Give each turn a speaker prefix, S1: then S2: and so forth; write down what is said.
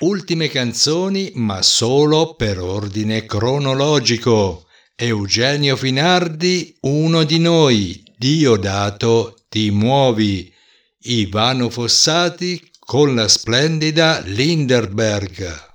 S1: Ultime canzoni, ma solo per ordine cronologico. Eugenio Finardi, Uno di noi, Diodato, Ti muovi. Ivano Fossati con la splendida Linderberg.